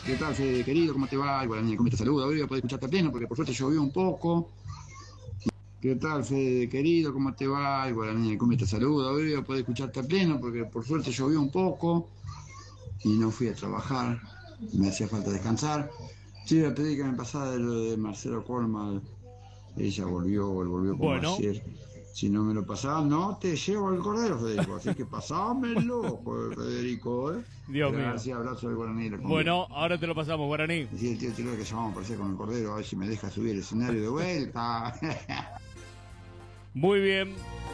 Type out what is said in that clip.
¿Qué tal, Fede, querido? ¿Cómo te va? El Guaraní, ¿cómo te saluda? Hoy voy a poder escucharte a pleno porque por suerte llovió un poco. ¿Qué tal, Fede, querido? ¿Cómo te va? El Guaraní, ¿cómo te saluda? Hoy voy a poder escucharte a pleno porque por suerte llovió un poco y no fui a trabajar. Me hacía falta descansar. Sí, le pedí que me pasara de lo de Marcelo Colmal. Ella volvió, él volvió como Bueno, ayer. Si no me lo pasaba, no te llevo el cordero, Federico. Así que pasámelo, Federico, ¿eh? Dios mío. Gracias, abrazo del Guaraní y la cumbia. Bueno, ahora te lo pasamos, Guaraní. Decía el tío Tiro que llamamos para hacer con el cordero, a ver si me deja subir el escenario de vuelta. Muy bien.